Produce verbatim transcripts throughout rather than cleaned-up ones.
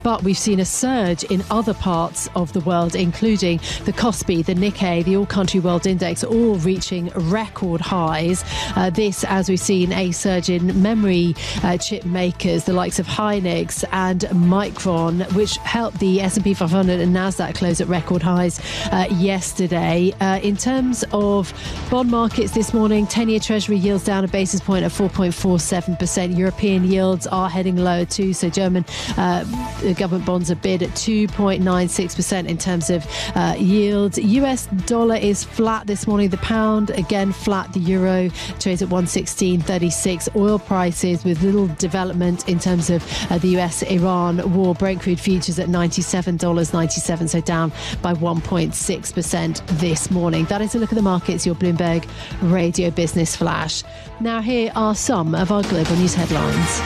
But we've seen a surge in other parts of the world, including the Kospi, the Nikkei, the All-Country World Index, all reaching record highs. Uh, this, as we've seen a surge in memory uh, chip makers, the likes of Hynix and Micron, which helped the S and P five hundred and NASDAQ close at record highs uh, yesterday. Uh, in terms of bond markets this morning, ten-year Treasury yields down a basis point at four point four seven percent. European yields are heading lower too, so German uh, government bonds are bid at two point nine six percent in terms of uh, yield. U S dollar is flat this morning. The pound, again, flat. The euro trades at one sixteen thirty-six. Oil prices with little development in terms of uh, the U S-Iran war. Brent crude futures at ninety-seven dollars ninety-seven, so down by one point six percent this morning. That is a look at the markets, your Bloomberg Radio Business Flash. Now, here are some of our global news headlines.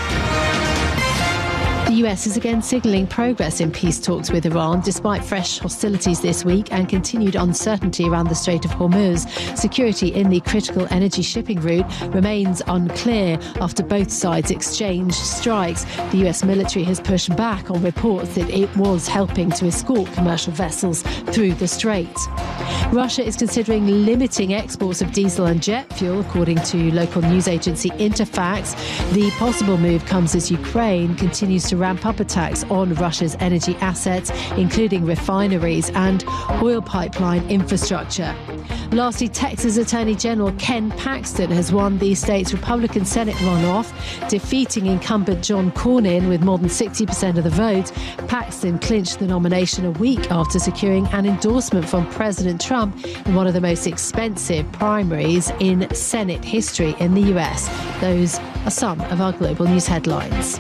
The U S is again signalling progress in peace talks with Iran, despite fresh hostilities this week and continued uncertainty around the Strait of Hormuz. Security in the critical energy shipping route remains unclear after both sides exchanged strikes. The U S military has pushed back on reports that it was helping to escort commercial vessels through the strait. Russia is considering limiting exports of diesel and jet fuel, according to local news agency Interfax. The possible move comes as Ukraine continues to ramp up attacks on Russia's energy assets, including refineries and oil pipeline infrastructure. Lastly, Texas Attorney General Ken Paxton has won the state's Republican Senate runoff, defeating incumbent John Cornyn with more than sixty percent of the vote. Paxton clinched the nomination a week after securing an endorsement from President Trump in one of the most expensive primaries in Senate history in the U S. Those are some of our global news headlines.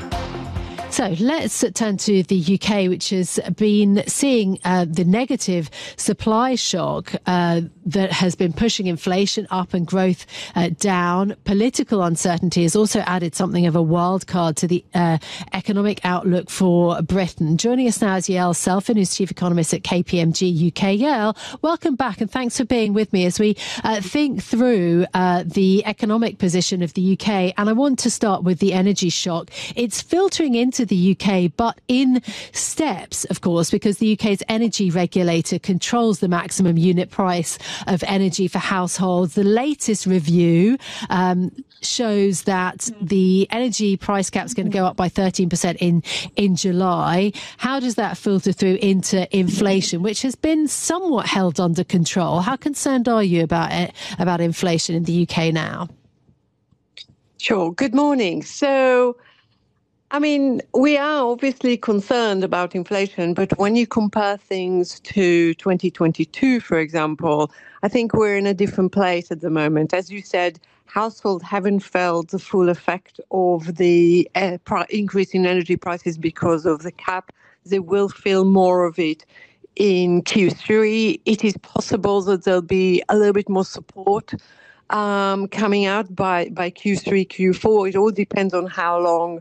So let's turn to the U K, which has been seeing uh, the negative supply shock uh, that has been pushing inflation up and growth uh, down. Political uncertainty has also added something of a wild card to the uh, economic outlook for Britain. Joining us now is Yael Selfin, who's Chief Economist at K P M G U K. Yael, welcome back and thanks for being with me as we uh, think through uh, the economic position of the U K. And I want to start with the energy shock. It's filtering into the U K, but in steps, of course, because the U K's energy regulator controls the maximum unit price of energy for households. The latest review um, shows that the energy price cap is going to go up by thirteen percent in, in July. How does that filter through into inflation, which has been somewhat held under control? How concerned are you about it, about inflation in the U K now? Sure. Good morning. So, I mean, we are obviously concerned about inflation, but when you compare things to twenty twenty-two, for example, I think we're in a different place at the moment. As you said, households haven't felt the full effect of the uh, increase in energy prices because of the cap. They will feel more of it in Q three. It is possible that there'll be a little bit more support um, coming out by, by Q three, Q four. It all depends on how long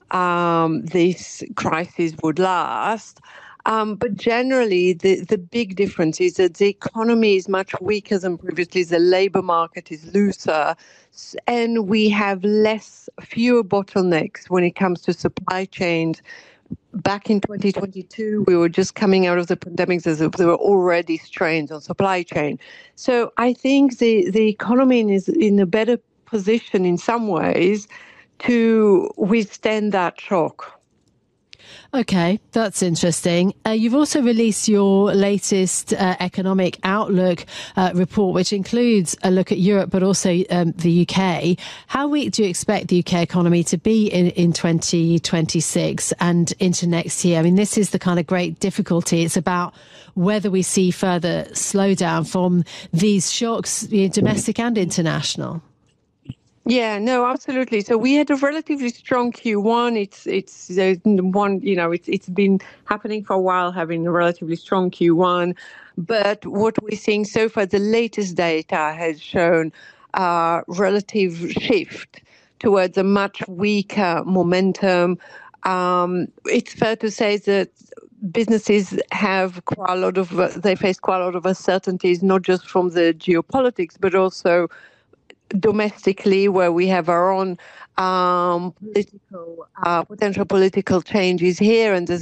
Um, this crisis would last. Um, but generally, the, the big difference is that the economy is much weaker than previously. The labor market is looser, and we have less, fewer bottlenecks when it comes to supply chains. Back in twenty twenty-two, we were just coming out of the pandemic. There were already strains on supply chain. So I think the, the economy is in a better position in some ways to withstand that shock. Okay, that's interesting. Uh, you've also released your latest uh, economic outlook uh, report, which includes a look at Europe, but also um, the U K. How weak do you expect the U K economy to be in, in twenty twenty-six and into next year? I mean, this is the kind of great difficulty. It's about whether we see further slowdown from these shocks, you know, domestic and international. Yeah, no, absolutely. So we had a relatively strong Q one. It's it's uh, one, you know, it's it's been happening for a while, having a relatively strong Q one. But what we're seeing so far, the latest data has shown a relative shift towards a much weaker momentum. Um, it's fair to say that businesses have quite a lot of, they face quite a lot of uncertainties, not just from the geopolitics, but also domestically, where we have our own um, political uh, potential political changes here, and there's